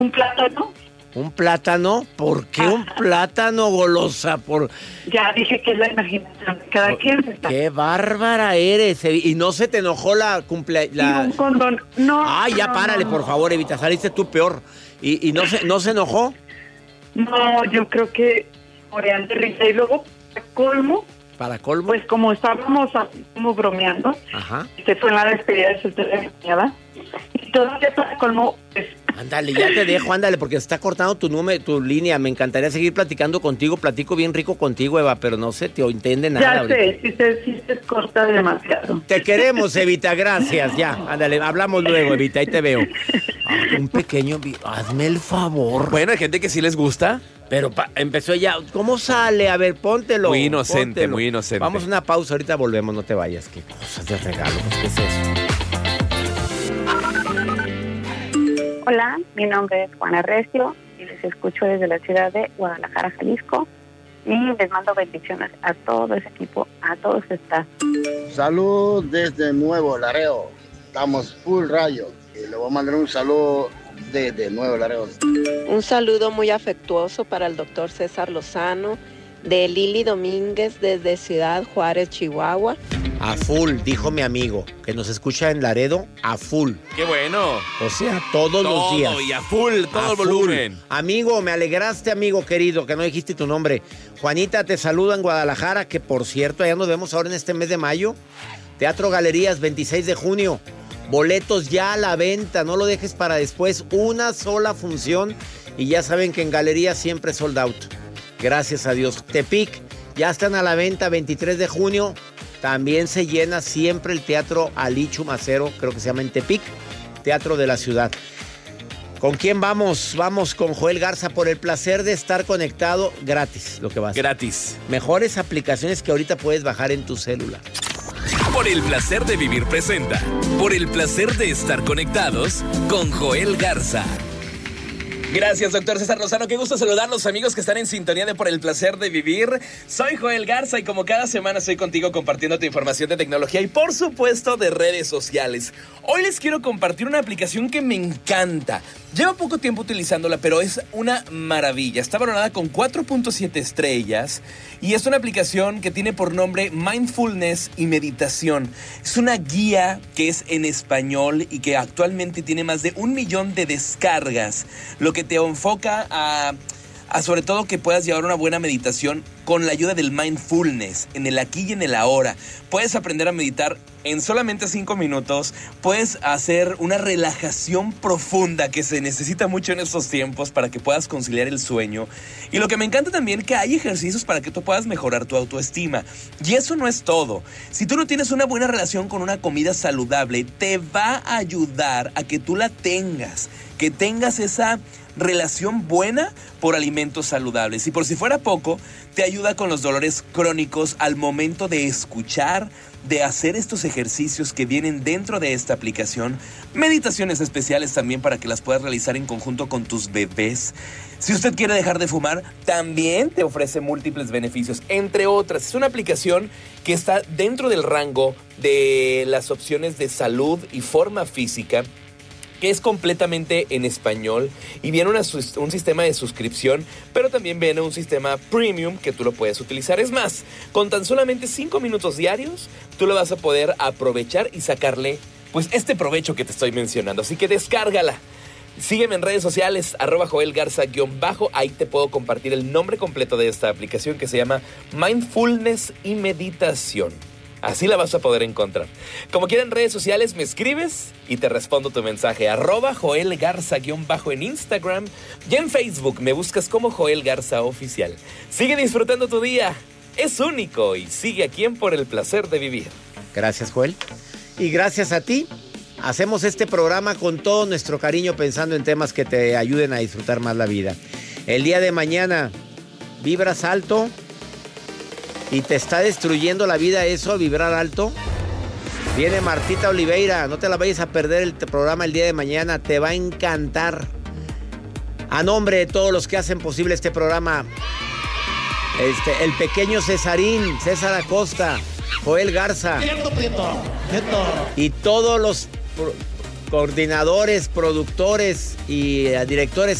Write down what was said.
¿Un plátano? ¿Un plátano? ¿Por qué un plátano, golosa? Ya dije que es la imaginación de cada quien. ¡Qué bárbara eres! ¿Y no se te enojó la cumpleaños? Y un condón. No. Ya párale, por favor, Evita. Saliste tú peor. ¿Y no se enojó? No, yo creo que morían de risa. Y luego, ¿Para colmo? Pues como estábamos como bromeando. Ajá. Fue en la despedida de soltera de mi cuñada. Y todavía para colmo, pues... Ándale, ya te dejo, ándale, porque está cortando tu línea. Me encantaría seguir platicando contigo. Platico bien rico contigo, Eva, pero no se te entiende nada. Ya sé, sí se corta demasiado. Te queremos, Evita, gracias. Ya, ándale, hablamos luego, Evita, ahí te veo. Un pequeño... Hazme el favor. Bueno, hay gente que sí les gusta. Pero empezó ya. ¿Cómo sale? A ver, póntelo. Muy inocente, póntelo. muy inocente. Vamos a una pausa, ahorita volvemos, no te vayas. Qué cosas de regalo, ¿qué es eso? Hola, mi nombre es Juana Recio y les escucho desde la ciudad de Guadalajara, Jalisco. Y les mando bendiciones a todo ese equipo, a todo su staff. Salud desde Nuevo Laredo. Estamos full rayo. Y le voy a mandar un saludo desde Nuevo Laredo. Un saludo muy afectuoso para el doctor César Lozano, de Lili Domínguez desde Ciudad Juárez, Chihuahua. A full, dijo mi amigo, que nos escucha en Laredo, a full. ¡Qué bueno! O sea, todos los días. Y a full, todo el volumen. Amigo, me alegraste, amigo querido, que no dijiste tu nombre. Juanita, te saluda en Guadalajara, que por cierto, allá nos vemos ahora en este mes de mayo. Teatro Galerías, 26 de junio. Boletos ya a la venta, no lo dejes para después. Una sola función y ya saben que en Galerías siempre sold out. Gracias a Dios. Tepic, ya están a la venta, 23 de junio. También se llena siempre el Teatro Ali Chumacero, creo que se llama en Tepic, Teatro de la Ciudad. ¿Con quién vamos? Vamos con Joel Garza, por el placer de estar conectado gratis, lo que vas. Gratis. Mejores aplicaciones que ahorita puedes bajar en tu celular. Por el placer de vivir presenta. Por el placer de estar conectados con Joel Garza. Gracias, doctor César Lozano. Qué gusto saludar a los amigos que están en sintonía de Por el placer de vivir. Soy Joel Garza y como cada semana estoy contigo compartiendo tu información de tecnología y por supuesto de redes sociales. Hoy les quiero compartir una aplicación que me encanta. Llevo poco tiempo utilizándola, pero es una maravilla. Está valorada con 4.7 estrellas y es una aplicación que tiene por nombre Mindfulness y Meditación. Es una guía que es en español y que actualmente tiene más de 1 millón de descargas, lo que te enfoca a sobre todo que puedas llevar una buena meditación con la ayuda del mindfulness, en el aquí y en el ahora. Puedes aprender a meditar en solamente 5 minutos, puedes hacer una relajación profunda que se necesita mucho en estos tiempos para que puedas conciliar el sueño. Y lo que me encanta también es que hay ejercicios para que tú puedas mejorar tu autoestima. Y eso no es todo. Si tú no tienes una buena relación con una comida saludable, te va a ayudar a que tú la tengas, que tengas esa relación buena por alimentos saludables. Y por si fuera poco, te ayuda con los dolores crónicos al momento de escuchar, de hacer estos ejercicios que vienen dentro de esta aplicación. Meditaciones especiales también para que las puedas realizar en conjunto con tus bebés. Si usted quiere dejar de fumar, también te ofrece múltiples beneficios, entre otras. Es una aplicación que está dentro del rango de las opciones de salud y forma física, que es completamente en español y viene un sistema de suscripción, pero también viene un sistema premium que tú lo puedes utilizar. Es más, con tan solamente 5 minutos diarios, tú lo vas a poder aprovechar y sacarle pues este provecho que te estoy mencionando. Así que descárgala. Sígueme en redes sociales, @JoelGarza_, ahí te puedo compartir el nombre completo de esta aplicación que se llama Mindfulness y Meditación. Así la vas a poder encontrar. Como quieran, en redes sociales me escribes y te respondo tu mensaje. @JoelGarza_ en Instagram y en Facebook me buscas como Joel Garza Oficial. Sigue disfrutando tu día. Es único y sigue aquí en Por el placer de vivir. Gracias, Joel. Y gracias a ti. Hacemos este programa con todo nuestro cariño pensando en temas que te ayuden a disfrutar más la vida. El día de mañana, ¿vibras alto? ¿Y te está destruyendo la vida eso, vibrar alto? Viene Martita Oliveira, no te la vayas a perder el programa el día de mañana, te va a encantar. A nombre de todos los que hacen posible este programa, el pequeño Cesarín, César Acosta, Joel Garza y todos los coordinadores, productores y directores